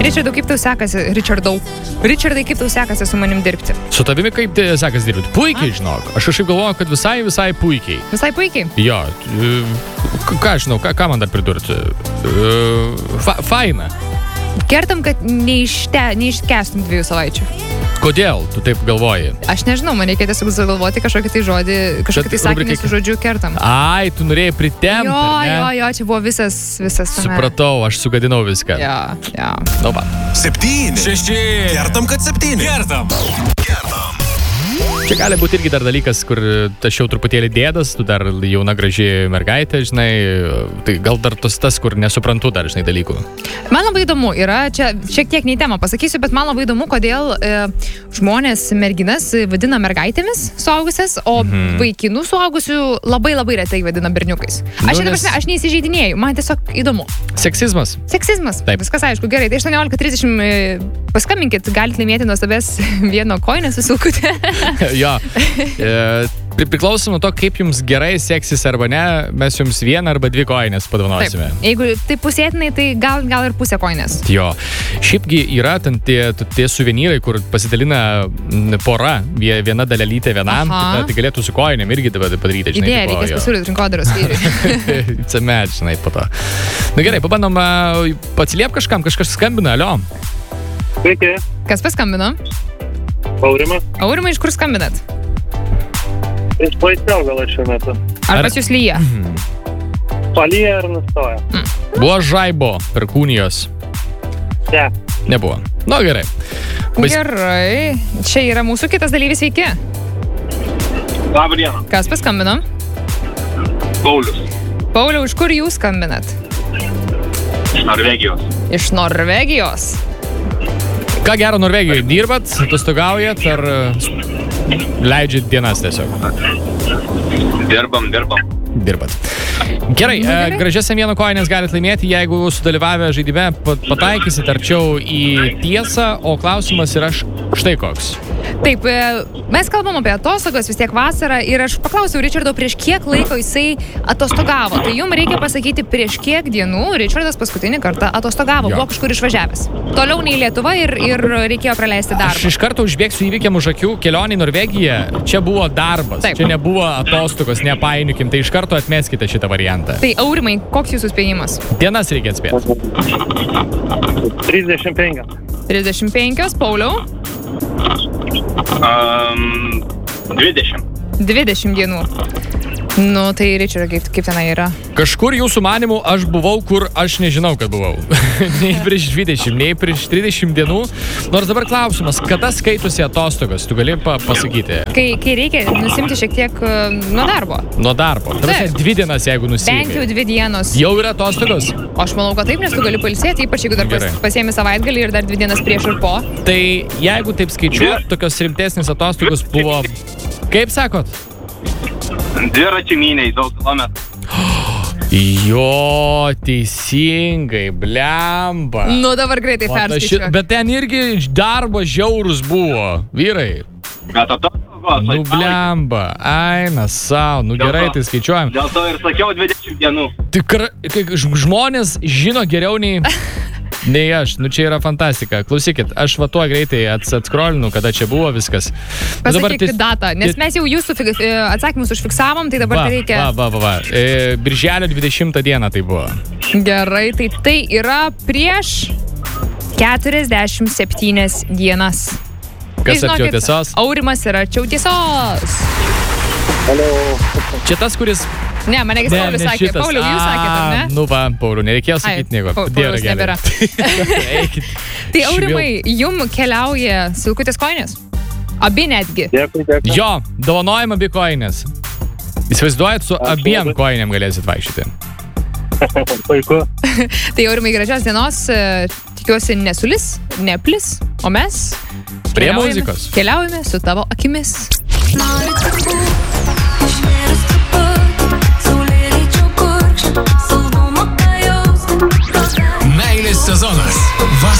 Richardai, kaip tau sekasi? Richardai, kaip tau sekasi su manim dirbti? Su tavimi kaip sekasi dirbti? Puikiai, žinok. Aš kažkaip galvoju, kad visai puikiai. Visai puikiai? Jo. Ką žinau, ką man dar pridurti? Faina. Kertam, kad neiškestum 2 savaičių. Kodėl tu taip galvoji? Aš nežinau, man reikia tiesiog galvoti kažkokį tai žodį, kažkokį tai sakinį su žodžiu kertam. Ai, tu norėjai pritempti, Jo, čia buvo visas tame. Supratau, aš sugadinau viską. Jo. Nu va. 7. 6. Kertam, kad 7. Kertam. Čia gali būti irgi dar dalykas, kur aš jau truputėlį dėdas, tu dar jauna graži mergaitė, žinai, tai gal dar tas, kur nesuprantu dar, žinai, dalykų. Man labai įdomu, yra, čia šiek tiek nei tema pasakysiu, bet man labai įdomu, kodėl žmonės merginas vadina mergaitėmis suaugusias, o vaikinų suaugusių labai retai vadina berniukais. Aš neįsižeidinėju, man tiesiog įdomu. Seksizmas. Taip. Viskas aišku, gerai, tai 18:30 paskambinkit, galite laimėti nuostabės vieno koinę su sulkute. Jo. Priklausom nuo to, kaip jums gerai seksis arba ne, mes jums 1 arba 2 koinės padovanosime. Taip. Jeigu tai pusėtinai, tai gal ir pusę koinės. Jo. Šiaipgi yra ten tie suvenyrai, kur pasidalina pora, viena dalelytė vienam, tai galėtų su koinėm irgi padaryti, žinai. Idėja, reikės pasiūlyti rinkodaros skyriui. Cemet, žinai, po to. Na gerai, pabandom atsiliep kažkam, kažkas skambina, alio. Sveiki. Kas paskambino? Aurimas. Aurimai, iš kur skambinat? Iš Baisogalą šiuo metu. Ar pas jūs lyja? Palyja ir nustoja. Buvo žaibo perkūnijos? Ne. Nebuvo. Nu, gerai. Gerai. Čia yra mūsų kitas dalyvis, sveiki. Labą dieną. Kas paskambino? Paulius. Pauliau, iš kur jūs skambinat? Iš Norvegijos. Iš Norvegijos. Ką gero Norvegijoje? Dirbat, atostogaujat ar leidžiat dienas tiesiog? Dirbam. Dirbat. Gerai, gražias vieno koinės galite laimėti, jeigu sudalyvavę žaidime pataikysit arčiau į tiesą, o klausimas yra štai koks. Taip, mes kalbam apie atostogas, vis tiek vasarą, ir aš paklausiau Richardo, prieš kiek laiko jisai atostogavo. Tai jums reikia pasakyti, prieš kiek dienų Richardas paskutinį kartą atostogavo, buvo kažkur išvažiavęs. Toliau nei Lietuva ir reikėjo praleisti darbą. Aš iš karto užbėgsiu įvykiam už akių, kelionė į Norvegiją, čia buvo darbas, Taip. Čia nebuvo atostogos, nepainiukim, tai iš karto atmeskite šitą variantą. Tai Aurimai, koks jūsų spėjimas? Dienas reikia atspėti. 35. 35, Pauliau? 20 dienų. Nu, tai Richardai, kaip tenai yra? Kažkur jūsų manimų aš buvau, kur aš nežinau, kad buvau. Nei prieš 20, nei prieš 30 dienų. Nors dabar klausimas, kada skaitosi atostogos, tu gali pasakyti? Kai reikia nusimti šiek tiek nuo darbo. Nuo darbo. Tarsi 2 dienas, jeigu nusimi. Bent jau 2 dienos. Jau yra atostogos? Aš manau, kad taip, nes tu gali pailsėti, ypač jeigu dar pasiemi savaitgalį ir dar 2 dienas prieš ir po. Tai jeigu taip skaičiuot, tokios rimtesnės atostogos buvo, kaip sakot? Dviračių myniai, daug kilometrų. Jo, teisingai, blemba. Nu, dabar greitai perskaičiuok. Bet ten irgi darbo žiaurus buvo, vyrai. Bet atostogos. Nu, blemba, aina sau, nu gerai, tai skaičiuojam. Dėl to ir sakiau 20 dienų. Tikrai, žmonės žino geriau nei aš, nu čia yra fantastika. Klausykit, aš va tuo greitai atskrolinu, kada čia buvo viskas. Pasakykit datą, nes mes jau jūsų atsakymus užfiksavom, tai dabar reikia... Va. Birželio 20 dieną tai buvo. Gerai, tai yra prieš 47 dienas. Kas arčiau tiesos? Aurimas yra arčiau tiesos. Hello. Čia tas, kuris... Ne, mane Paulius sakė. Pauliau, jūs sakėte, ar ne? Nu va, Pauliau, nereikėjo sakyti nieko. Paulius nebėra. Tai Aurimai, jum keliauja silkutės koinės? Abi netgi. Dėkui. Jo, dovanojam abi koinės. Įsivaizduojat, su abiem koinėm galėsit vaikščioti. Puiku. Tai Aurimai, gražios dienos. Tikiuosi nesulis, neplis, o mes... Prie muzikos. Keliaujame su tavo akimis. Meilės sezonas.